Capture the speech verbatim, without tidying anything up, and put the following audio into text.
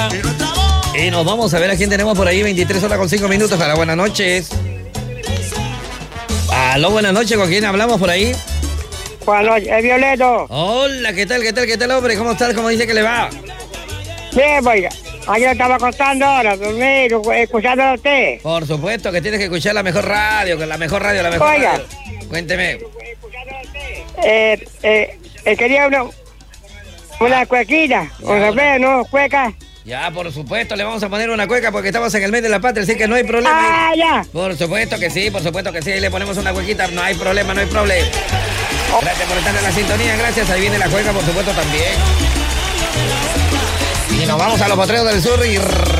Y nos vamos a ver a quién tenemos por ahí, veintitrés horas con cinco minutos. Hola, buenas noches. Aló, buenas noches, ¿con quién hablamos por ahí? Buenas noches, es Violeto. Hola, ¿qué tal, qué tal, qué tal, hombre? ¿Cómo estás? ¿Cómo dice que le va? Bien, oiga. Ayer estaba contando ahora, dormir, escuchando a usted. Por supuesto que tienes que escuchar la mejor radio, que la mejor radio, la mejor Oiga. radio. Cuénteme. Eh, eh, eh, quería una, una cuequita, Ya, con una- café, ¿no? Cueca. Ya, por supuesto, le vamos a poner una cueca porque estamos en el mes de la patria, así que no hay problema. Ah, ya. Por supuesto que sí, por supuesto que sí, ahí le ponemos una cuequita, no hay problema, no hay problema. Gracias por estar en la sintonía, gracias, ahí viene la cueca, por supuesto, también. Y nos vamos a los potreros del sur y...